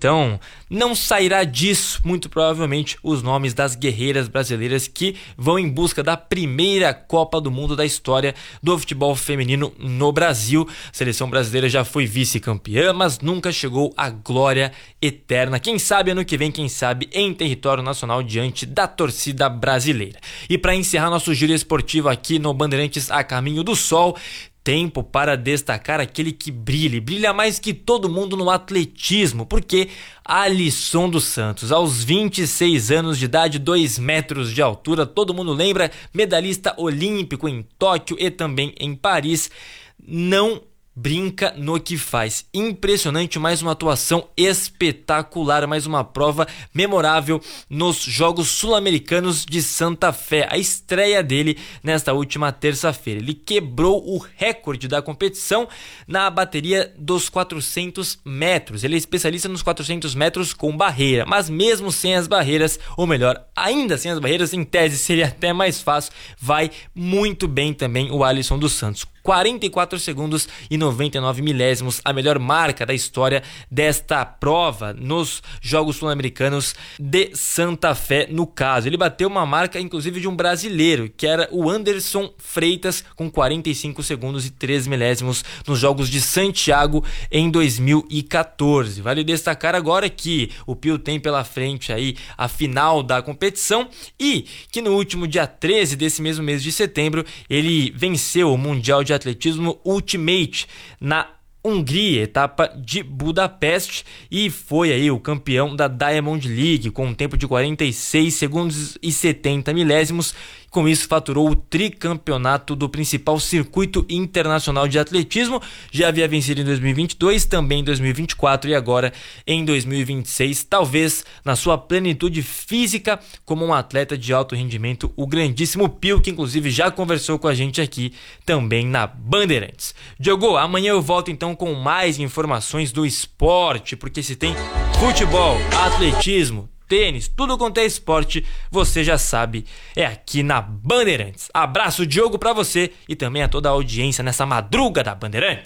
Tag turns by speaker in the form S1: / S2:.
S1: então não sairá disso, muito provavelmente, os nomes das guerreiras brasileiras que vão em busca da primeira Copa do Mundo da história do futebol feminino no Brasil. A seleção brasileira já foi vice-campeã, mas nunca chegou à glória eterna. Quem sabe ano que vem, quem sabe em território nacional diante da torcida brasileira. E para encerrar nosso giro esportivo aqui no Bandeirantes a Caminho do Sol, tempo para destacar aquele que brilha mais que todo mundo no atletismo, porque Alisson dos Santos, aos 26 anos de idade, 2 metros de altura, todo mundo lembra, medalhista olímpico em Tóquio e também em Paris, não brinca no que faz. Impressionante, mais uma atuação espetacular, mais uma prova memorável nos Jogos Sul-Americanos de Santa Fé, a estreia dele nesta última terça-feira. Ele quebrou o recorde da competição na bateria dos 400 metros. Ele é especialista nos 400 metros com barreira, mas mesmo sem as barreiras, ou melhor, ainda sem as barreiras, em tese seria até mais fácil, vai muito bem também o Alisson dos Santos. 44 segundos e 99 milésimos, a melhor marca da história desta prova nos Jogos Sul-Americanos de Santa Fé, no caso. Ele bateu uma marca, inclusive, de um brasileiro, que era o Anderson Freitas, com 45 segundos e 3 milésimos nos Jogos de Santiago em 2014. Vale destacar agora que o Pio tem pela frente aí a final da competição e que no último dia 13 desse mesmo mês de setembro, ele venceu o Mundial de Atletismo Ultimate na Hungria, etapa de Budapeste, e foi aí o campeão da Diamond League com um tempo de 46 segundos e 70 milésimos. Com isso, faturou o tricampeonato do principal circuito internacional de atletismo. Já havia vencido em 2022, também em 2024 e agora em 2026. Talvez na sua plenitude física, como um atleta de alto rendimento, o grandíssimo Pio, que inclusive já conversou com a gente aqui também na Bandeirantes. Diogo, amanhã eu volto então com mais informações do esporte, porque se tem futebol, atletismo, tênis, tudo quanto é esporte, você já sabe, é aqui na Bandeirantes. Abraço, Diogo, pra você e também a toda a audiência nessa madruga da Bandeirantes.